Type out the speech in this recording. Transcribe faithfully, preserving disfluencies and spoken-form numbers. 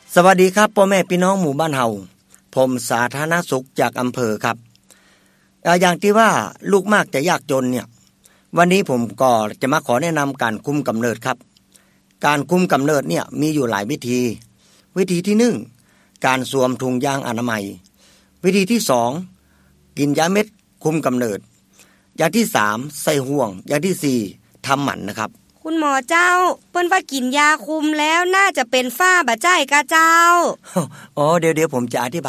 สวัสดีครับพ่อแม่พี่น้องหมู่บ้านเฮาผมสาธารณสุขจากอำเภอครับอย่างที่ว่าลูกมากแต่ยากจนเนี่ยวันนี้ผมก็จะมาขอแนะนำการคุมกำเนิดครับการคุมกำเนิดเนี่ยมีอยู่หลายวิธีวิธีที่หนึ่งการสวมถุงยางอนามัยวิธีที่สองกินยาเม็ดคุมกำเนิดอย่างที่สามใส่ห่วงอย่างที่สี่ทำหมันนะครับคุณหมอเจ้าเปิ้นว่ากินยาคุมแล้วน่าจะเป็นฝ้าบะใจกะเจ้าอ๋อเดี๋ยวๆผมจะอธิบาย